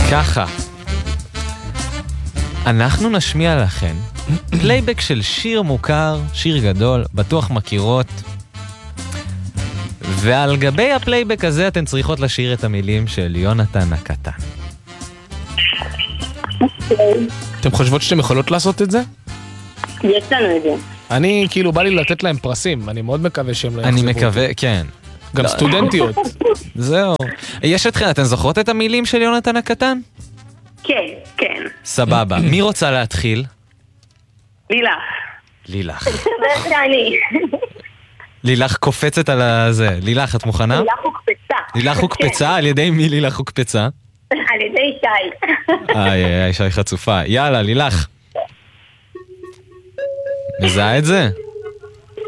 ככה, אנחנו נשמיע לכם פלייבק של שיר מוכר, שיר גדול, בטוח מכירות, ועל גבי הפלייבק הזה אתן צריכות לשיר את המילים של יונתן הקטן. אתם חושבות שאתם יכולות לעשות את זה? יש לנו את זה. אני כאילו בא לי לתת להם פרסים, אני מאוד מקווה שהם לא יחזבו. אני מקווה, כן. גם סטודנטיות. זהו. יש אתכן, אתן זוכרות את המילים של יונתן הקטן? כן, כן. סבבה. מי רוצה להתחיל? לילך. לילך. זה אני. לילך קופצת על הזה. לילך, את מוכנה? לילך הוקפצה. לילך הוקפצה? על ידי מי לילך הוקפצה? על ידי שי. איי, שי חצופה. יאללה, לילך. מזהה את זה?